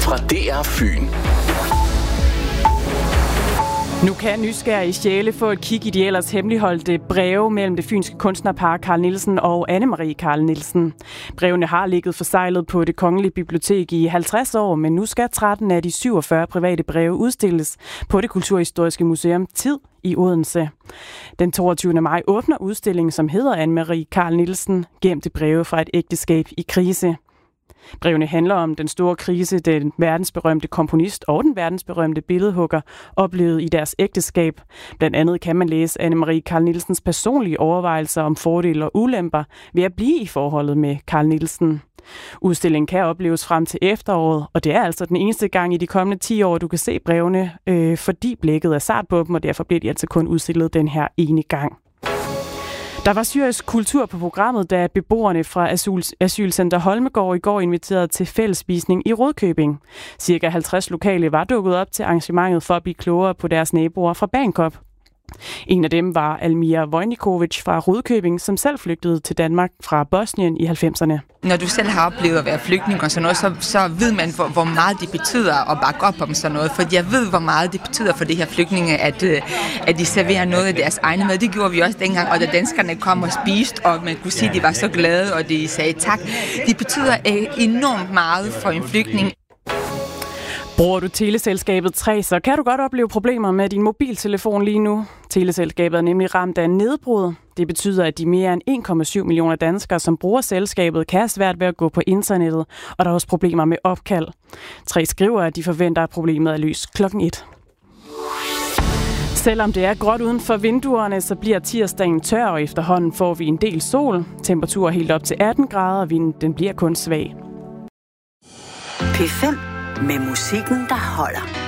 fra DR Fyn. Nu kan nysgerrige sjæle få et kig i de ellers hemmeligholdte breve mellem det fynske kunstnerpar Carl Nielsen og Anne-Marie Carl Nielsen. Brevene har ligget forseglet på Det Kongelige Bibliotek i 50 år, men nu skal 13 af de 47 private breve udstilles på Det Kulturhistoriske Museum Tid i Odense. Den 22. maj åbner udstillingen, som hedder Anne-Marie Carl Nielsen, gemte breve fra et ægteskab i krise. Brevene handler om den store krise, den verdensberømte komponist og den verdensberømte billedhugger oplevede i deres ægteskab. Blandt andet kan man læse Anne-Marie Carl Nielsens personlige overvejelser om fordele og ulemper ved at blive i forholdet med Carl Nielsen. Udstillingen kan opleves frem til efteråret, og det er altså den eneste gang i de kommende 10 år, du kan se brevene, fordi blækket er sart på dem, og derfor bliver de altså kun udstillet den her ene gang. Der var syrisk kultur på programmet, da beboerne fra Asylcenter Holmegård i går inviterede til fællesspisning i Rudkøbing. Cirka 50 lokale var dukket op til arrangementet for at blive klogere på deres naboer fra Bagenkop. En af dem var Almira Vojnikovic fra Rudkøbing, som selv flygtede til Danmark fra Bosnien i 90'erne. Når du selv har oplevet at være flygtning og sådan noget, så ved man, hvor meget det betyder at bakke op om sådan noget. For jeg ved, hvor meget det betyder for de her flygtninge, at de serverer noget af deres egne mad. Det gjorde vi også dengang, og da danskerne kom og spiste, og man kunne sige, at de var så glade, og de sagde tak. Det betyder enormt meget for en flygtning. Bruger du teleselskabet 3, så kan du godt opleve problemer med din mobiltelefon lige nu. Teleselskabet er nemlig ramt af en nedbrud. Det betyder, at de mere end 1,7 millioner danskere, som bruger selskabet, kan have svært ved at gå på internettet, og der er også problemer med opkald. 3 skriver, at de forventer, at problemet er løst klokken 1. Selvom det er gråt uden for vinduerne, så bliver tirsdagen tør, og efterhånden får vi en del sol. Temperatur helt op til 18 grader, og vinden den bliver kun svag. P5 med musikken, der holder.